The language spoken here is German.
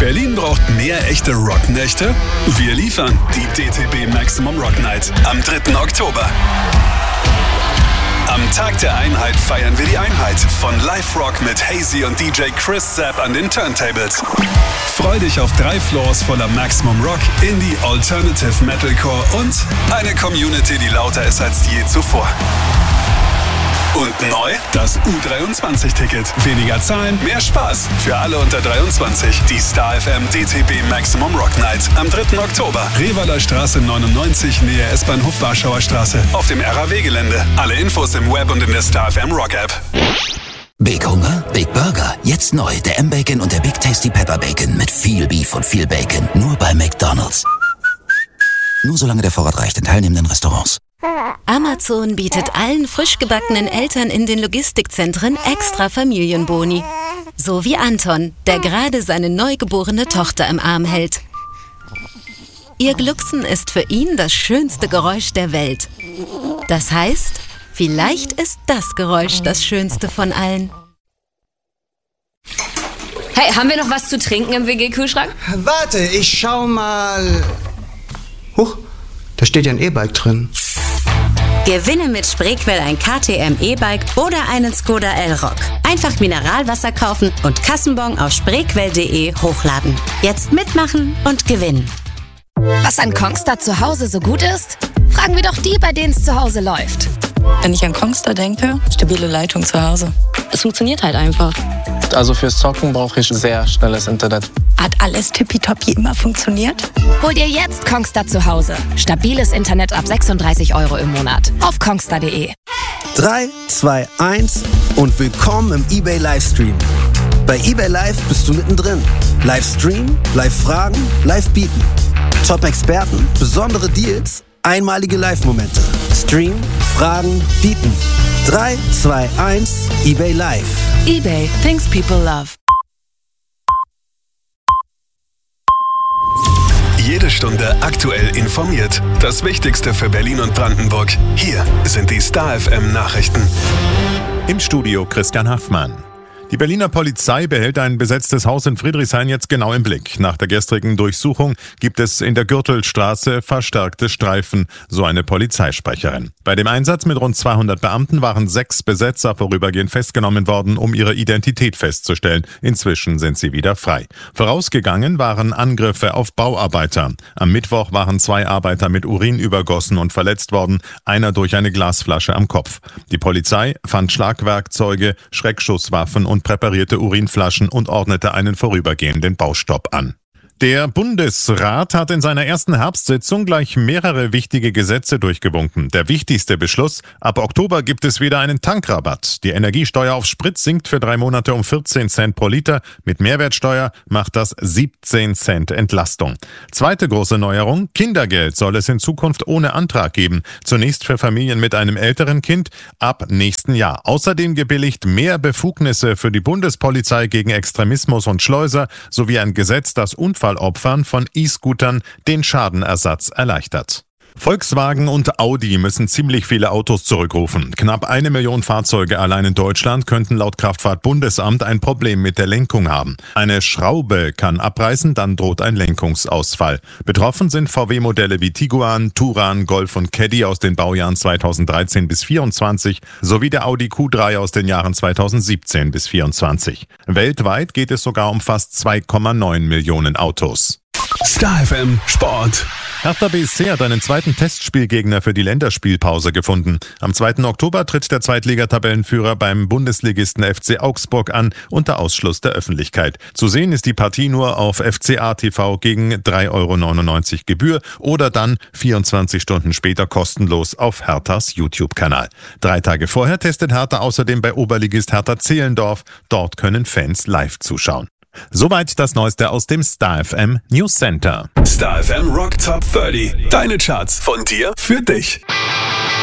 Berlin braucht mehr echte Rocknächte? Wir liefern die DTB Maximum Rock Night am 3. Oktober. Am Tag der Einheit feiern wir die Einheit von Live Rock mit Hazy und DJ Chris Zapp an den Turntables. Freu dich auf 3 Floors voller Maximum Rock, Indie, Alternative, Metalcore und eine Community, die lauter ist als je zuvor. Und neu, das U23-Ticket. Weniger zahlen, mehr Spaß. Für alle unter 23. Die Star FM DTB Maximum Rock Night am 3. Oktober. Revaler Straße 99, Nähe S-Bahnhof Warschauer Straße. Auf dem RAW-Gelände. Alle Infos im Web und in der Star FM Rock App. Big Hunger? Big Burger. Jetzt neu. Der M-Bacon und der Big Tasty Pepper Bacon. Mit viel Beef und viel Bacon. Nur bei McDonald's. Nur solange der Vorrat reicht in teilnehmenden Restaurants. Amazon bietet allen frisch gebackenen Eltern in den Logistikzentren extra Familienboni. So wie Anton, der gerade seine neugeborene Tochter im Arm hält. Ihr Glucksen ist für ihn das schönste Geräusch der Welt. Das heißt, vielleicht ist das Geräusch das schönste von allen. Hey, haben wir noch was zu trinken im WG-Kühlschrank? Warte, ich schau mal. Huch, da steht ja ein E-Bike drin. Gewinne mit Spreequell ein KTM E-Bike oder einen Skoda Elrock. Einfach Mineralwasser kaufen und Kassenbon auf spreequell.de hochladen. Jetzt mitmachen und gewinnen. Was an Kongstar zu Hause so gut ist? Fragen wir doch die, bei denen es zu Hause läuft. Wenn ich an Kongstar denke, stabile Leitung zu Hause. Es funktioniert halt einfach. Also fürs Zocken brauche ich sehr schnelles Internet. Hat alles tippitoppi immer funktioniert? Hol dir jetzt Kongstar zu Hause. Stabiles Internet ab 36 € im Monat. Auf kongstar.de. 3, 2, 1 und willkommen im eBay Livestream. Bei eBay Live bist du mittendrin. Livestream, Live-Fragen, Live-Bieten. Top-Experten, besondere Deals, einmalige Live-Momente. Stream, Fragen, Bieten. 3, 2, 1, eBay Live. eBay, things people love. Jede Stunde aktuell informiert. Das Wichtigste für Berlin und Brandenburg. Hier sind die Star FM Nachrichten. Im Studio Christian Haffmann. Die Berliner Polizei behält ein besetztes Haus in Friedrichshain jetzt genau im Blick. Nach der gestrigen Durchsuchung gibt es in der Gürtelstraße verstärkte Streifen, so eine Polizeisprecherin. Bei dem Einsatz mit rund 200 Beamten waren 6 Besetzer vorübergehend festgenommen worden, um ihre Identität festzustellen. Inzwischen sind sie wieder frei. Vorausgegangen waren Angriffe auf Bauarbeiter. Am Mittwoch waren 2 Arbeiter mit Urin übergossen und verletzt worden, einer durch eine Glasflasche am Kopf. Die Polizei fand Schlagwerkzeuge, Schreckschusswaffen und präparierte Urinflaschen und ordnete einen vorübergehenden Baustopp an. Der Bundesrat hat in seiner ersten Herbstsitzung gleich mehrere wichtige Gesetze durchgewunken. Der wichtigste Beschluss: ab Oktober gibt es wieder einen Tankrabatt. Die Energiesteuer auf Sprit sinkt für 3 Monate um 14 Cent pro Liter. Mit Mehrwertsteuer macht das 17 Cent Entlastung. Zweite große Neuerung: Kindergeld soll es in Zukunft ohne Antrag geben. Zunächst für Familien mit einem älteren Kind, ab nächsten Jahr. Außerdem gebilligt mehr Befugnisse für die Bundespolizei gegen Extremismus und Schleuser sowie ein Gesetz, das Unfallopfern von E-Scootern den Schadenersatz erleichtert. Volkswagen und Audi müssen ziemlich viele Autos zurückrufen. Knapp 1 Million Fahrzeuge allein in Deutschland könnten laut Kraftfahrtbundesamt ein Problem mit der Lenkung haben. Eine Schraube kann abreißen, dann droht ein Lenkungsausfall. Betroffen sind VW-Modelle wie Tiguan, Touran, Golf und Caddy aus den Baujahren 2013 bis 2024 sowie der Audi Q3 aus den Jahren 2017 bis 2024. Weltweit geht es sogar um fast 2,9 Millionen Autos. Star FM Sport. Hertha BSC hat einen zweiten Testspielgegner für die Länderspielpause gefunden. Am 2. Oktober tritt der Zweitligatabellenführer beim Bundesligisten FC Augsburg an, unter Ausschluss der Öffentlichkeit. Zu sehen ist die Partie nur auf FCA TV gegen 3,99 € Gebühr oder dann 24 Stunden später kostenlos auf Herthas YouTube-Kanal. 3 Tage vorher testet Hertha außerdem bei Oberligist Hertha Zehlendorf. Dort können Fans live zuschauen. Soweit das Neueste aus dem Star FM News Center. Star FM Rock Top 30. Deine Charts von dir für dich.